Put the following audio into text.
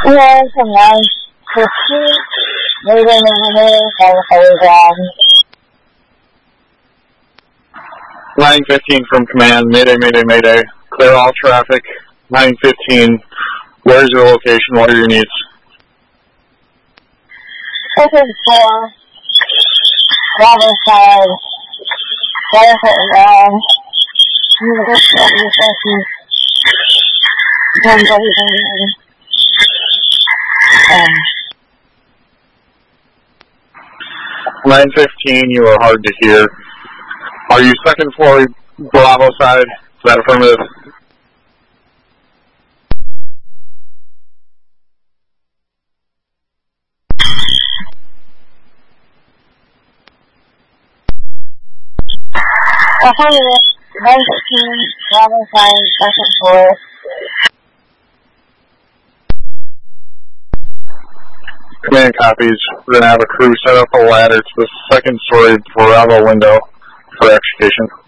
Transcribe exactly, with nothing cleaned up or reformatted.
Yeah, someone. fifteen. Mayday, mayday, mayday, nine fifteen from command, mayday, mayday, mayday. Clear all traffic. nine fifteen, where's your location? What are your needs? Second four. Bravo side. Benefit round. nine fifteen, you are hard to hear. Are you second floor Bravo side? Is that affirmative? Affirmative. nine fifteen, Bravo side, second floor. Command copies. We're going to have a crew set up a ladder to the second story Bravo window for execution.